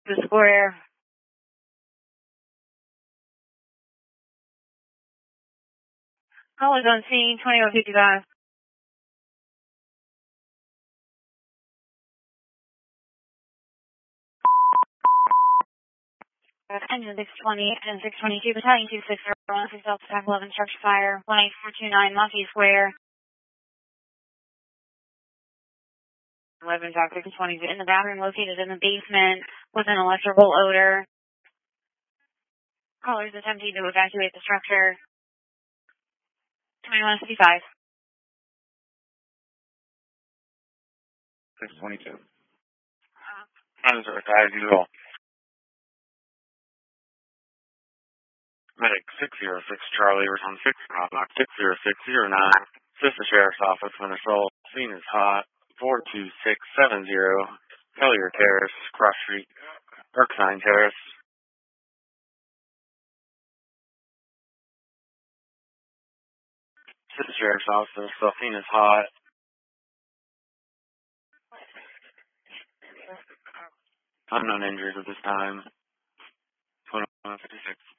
the square. Call is on scene, 2155. Engine 620 and 622, Battalion 260, Delta Attack 11, structure fire, 18429, Mafia Square. 11 Dock 620 in the bathroom located in the basement with an electrical odor. Callers attempting to evacuate the structure. 2155. 622. I'm sorry, guys, you all. Medic 606 Charlie, return 6, Rock 60609. Assistant Sheriff's Office, Minnesota. Scene is hot. 42670. Collier Terrace, Cross Street, Erskine Terrace. Assistant Sheriff's Office, scene is hot. Unknown injuries at this time. 2156.